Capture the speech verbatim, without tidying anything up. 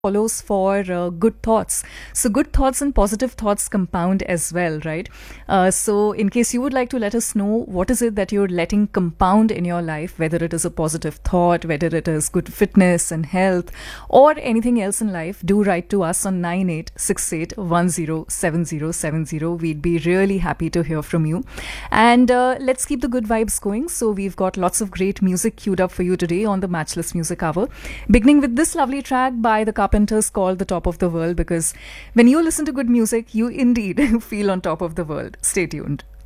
follows for uh, good thoughts. So, good thoughts and positive thoughts compound as well, right? Uh, so, in case you would like to let us know what is it that you're letting compound in your life, whether it is a positive thought, whether it is good fitness and health, or anything else in life, do write to us on nine eight six eight one zero seven zero seven zero. We'd be really happy to hear from you. And uh, let's keep the good vibes going. So, we've got lots of great music queued up for you today on the Matchless Music Hour, beginning with this lovely track by the Carpenters called The Top of the World, because when you listen to good music, you indeed feel on top of the world. Stay tuned.